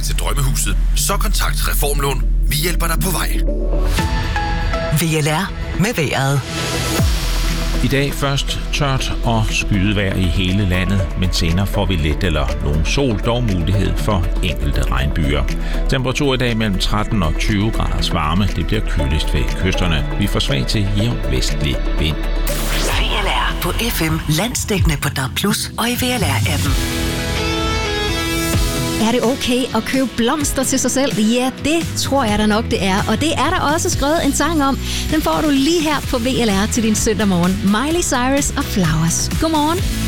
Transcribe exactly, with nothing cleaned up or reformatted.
vej til drømmehuset, så kontakt Reformlån. Vi hjælper dig på vej. V L R med vejret. I dag først tørt og skydevejr i hele landet, men senere får vi lidt eller nogen sol, dog mulighed for enkelte regnbyer. Temperatur i dag mellem tretten og tyve graders varme. Det bliver køligst ved kysterne. Vi får svag til jævn vestlig vind. V L R på F M, landsdækkende på D A B plus og i V L R-appen. Er det okay at købe blomster til sig selv? Ja, det tror jeg da nok, det er. Og det er der også skrevet en sang om. Den får du lige her på V L R til din søndag morgen. Miley Cyrus og Flowers. Godmorgen.